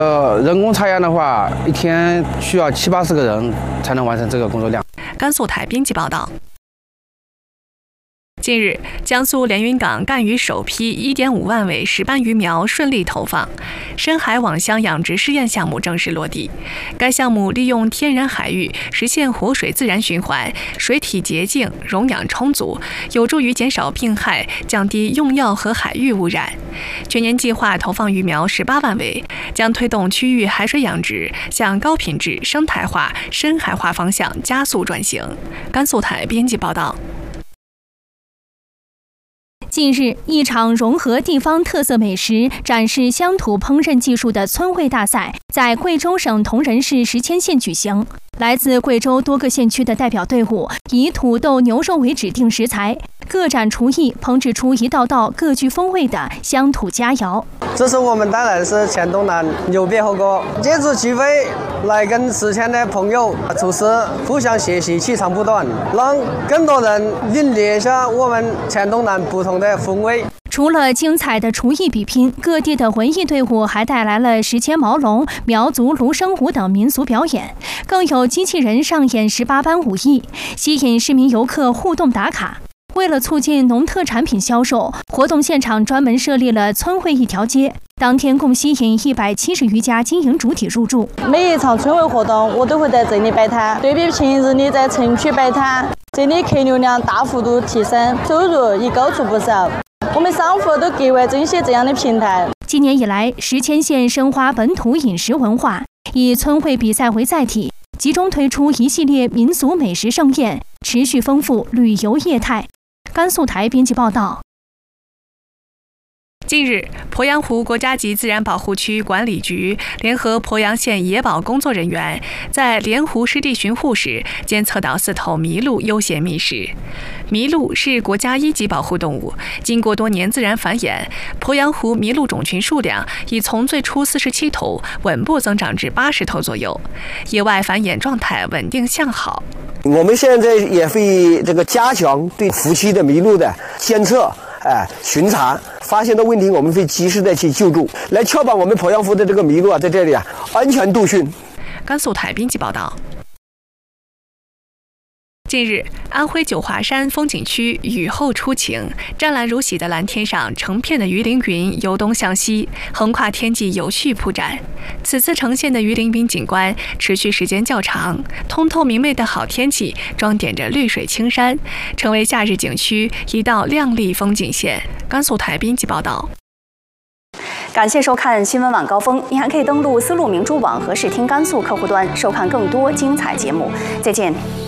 人工插秧的话，一天需要70-80个人才能完成这个工作量。 甘肃台编辑报道。近日，江苏连云港赣榆首批1.5万尾石斑鱼苗顺利投放，深海网箱养殖试验项目正式落地。该项目利用天然海域实现活水自然循环，水体洁净，溶氧充足，有助于减少病害，降低用药和海域污染。全年计划投放鱼苗18万尾，将推动区域海水养殖向高品质生态化、深海化方向加速转型。甘肃台编辑报道。 近日，一场融合地方特色美食、展示乡土烹饪技术的村会大赛在贵州省铜仁市石阡县举行。来自贵州多个县区的代表队伍以土豆、牛肉为指定食材，各展厨艺，烹制出一道道各具风味的乡土佳肴。 这是我们当然是黔东南牛瘪火锅，借此机会来跟石阡的朋友、厨师互相学习，取长补短，让更多人领略一下我们黔东南不同的风味。 除了精彩的厨艺比拼，各地的文艺队伍还带来了石阡毛龙、苗族芦笙舞等民俗表演，更有机器人上演18般武艺，吸引市民游客互动打卡。为了促进农特产品销售，活动现场专门设立了村会一条街，当天共吸引170余家经营主体入驻。 每一场村会活动，我都会在这里摆摊，对比平日里在城区摆摊，这里客流量大幅度提升，收入也高出不少。我们商户都格外珍惜这样的平台。 今年以来，石阡县深化本土饮食文化，以村会比赛为载体，集中推出一系列民俗美食盛宴，持续丰富旅游业态。甘肃台编辑报道。 近日，鄱阳湖国家级自然保护区管理局联合鄱阳县野保工作人员，在莲湖湿地巡护时监测到4头麋鹿悠闲觅食。麋鹿是国家1级保护动物，经过多年自然繁衍，鄱阳湖麋鹿种群数量已从最初47头稳步增长至80头左右，野外繁衍状态稳定向好。 我们现在也会加强对湖区的麋鹿的监测。巡查发现的问题，我们会及时的去救助，来确保我们鄱阳湖的麋鹿在这里安全度汛。 甘肃台编辑报道。近日，安徽九华山风景区雨后初晴，湛蓝如洗的蓝天上，成片的鱼鳞云由东向西，横跨天际有序铺展。此次呈现的鱼鳞云景观持续时间较长，通透明媚的好天气装点着绿水青山，成为夏日景区一道亮丽风景线。甘肃台编辑报道。 感谢收看新闻晚高峰，你还可以登录丝路明珠网和视听甘肃客户端收看更多精彩节目。再见。